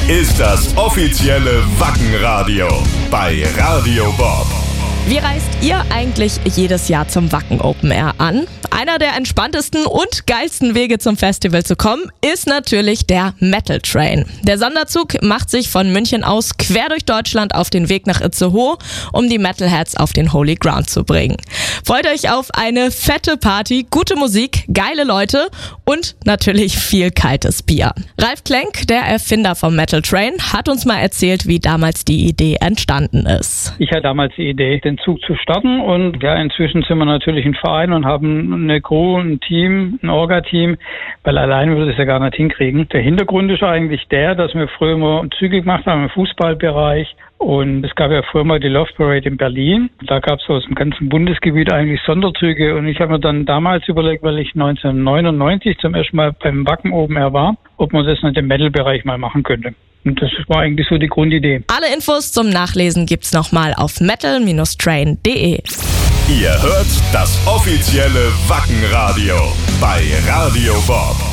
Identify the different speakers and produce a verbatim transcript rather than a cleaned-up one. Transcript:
Speaker 1: ist das offizielle Wacken-Radio bei Radio Bob.
Speaker 2: Wie reist ihr eigentlich jedes Jahr zum Wacken Open Air an? Einer der entspanntesten und geilsten Wege zum Festival zu kommen, ist natürlich der Metal Train. Der Sonderzug macht sich von München aus quer durch Deutschland auf den Weg nach Itzehoe, um die Metalheads auf den Holy Ground zu bringen. Freut euch auf eine fette Party, gute Musik, geile Leute und natürlich viel kaltes Bier. Ralf Klenk, der Erfinder vom Metal Train, hat uns mal erzählt, wie damals die Idee entstanden ist.
Speaker 3: Ich hatte damals die Idee, den Zug zu starten, und ja, inzwischen sind wir natürlich ein Verein und haben eine Crew, ein Team, ein Orga-Team, weil alleine würde es ja gar nicht hinkriegen. Der Hintergrund ist eigentlich der, dass wir früher mal Züge gemacht haben im Fußballbereich, und es gab ja früher mal die Love Parade in Berlin. Da gab es aus dem ganzen Bundesgebiet eigentlich Sonderzüge, und ich habe mir dann damals überlegt, weil ich neunzehnhundertneunundneunzig zum ersten Mal beim Wacken Open Air war, ob man das nicht im Metal-Bereich mal machen könnte. Und das war eigentlich so die Grundidee.
Speaker 2: Alle Infos zum Nachlesen gibt's nochmal auf metal Train punkt de.
Speaker 1: Ihr hört das offizielle Wacken-Radio bei Radio Bob.